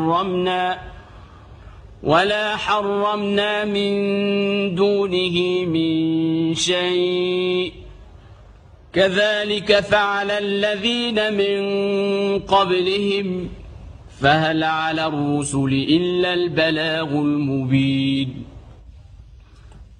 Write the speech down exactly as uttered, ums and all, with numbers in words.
حرمنا ولا حرمنا من دونه من شيء كذلك فعل الذين من قبلهم فهل على الرسل إلا البلاغ المبين